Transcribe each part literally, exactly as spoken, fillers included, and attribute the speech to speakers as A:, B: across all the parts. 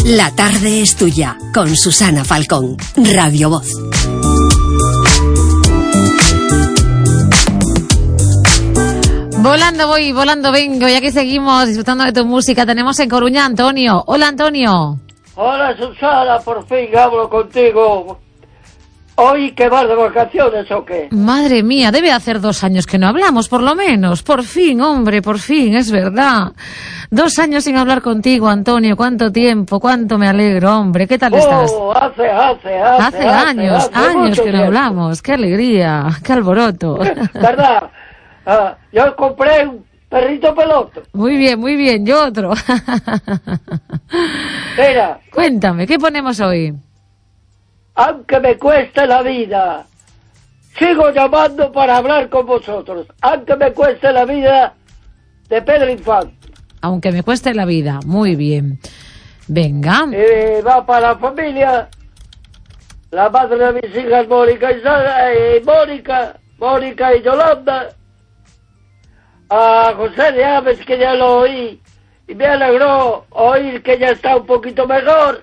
A: La tarde es tuya, con Susana Falcón, Radio Voz.
B: Volando voy, volando vengo, ya que seguimos disfrutando de tu música. Tenemos en Coruña a Antonio. Hola, Antonio.
C: Hola, Susana, por fin hablo contigo. ¿Hoy que vas de vacaciones o qué?
B: Madre mía, debe hacer dos años que no hablamos, por lo menos. Por fin, hombre, por fin, es verdad. Dos años sin hablar contigo, Antonio. Cuánto tiempo, cuánto me alegro, hombre. ¿Qué tal
C: oh,
B: estás?
C: Hace, hace, hace.
B: Hace años,
C: hace, hace
B: años que no
C: tiempo.
B: hablamos. Qué alegría, qué alboroto.
C: ¿Verdad? Uh, yo compré un perrito peloto.
B: Muy bien, muy bien. Yo otro.
C: Mira.
B: Cuéntame, ¿qué ponemos hoy?
C: Aunque me cueste la vida, sigo llamando para hablar con vosotros. Aunque me cueste la vida, de Pedro Infante.
B: Aunque me cueste la vida. Muy bien. Venga.
C: Eh, va para la familia, la madre de mis hijas, Mónica y Sara, eh, Mónica, Mónica y Yolanda. A José de Aves, que ya lo oí, y me alegró oír que ya está un poquito mejor.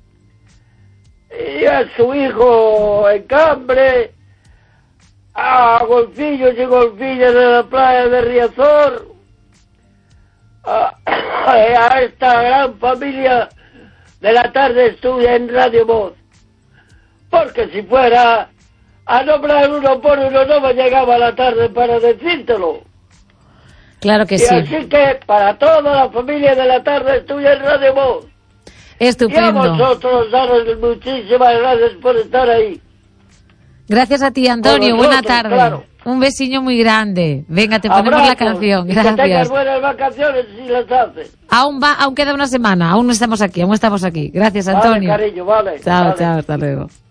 C: Y a su hijo en Cambre, a Golfillos y Golfillas de la playa de Riazor, a, a esta gran familia de la tarde estudia en Radio Voz. Porque si fuera a nombrar uno por uno no me llegaba la tarde para decírtelo.
B: Claro que
C: y
B: sí.
C: Así que para toda la familia de la tarde estudia en Radio Voz.
B: Estupendo.
C: Y a vosotros, daros muchísimas gracias por estar ahí.
B: Gracias a ti, Antonio.
C: Vosotros,
B: buena tarde.
C: Claro.
B: Un besiño muy grande. Venga, te ponemos
C: Abrazos,
B: la canción.
C: y que tengas
B: Gracias.
C: buenas vacaciones si las haces.
B: Aún va, aún queda una semana. Aún no estamos aquí, aún estamos aquí. Gracias, Antonio.
C: Vale, cariño, vale.
B: Chao,
C: vale.
B: chao, hasta luego.